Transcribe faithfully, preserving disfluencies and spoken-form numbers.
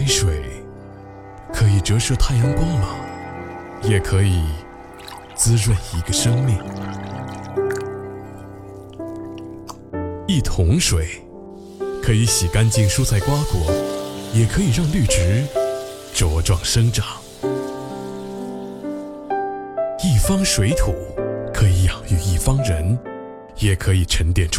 杯水可以折射太阳光芒，也可以滋润一个生命。一桶水可以洗干净蔬菜瓜果，也可以让绿植茁壮生长。一方水土可以养育一方人，也可以沉淀出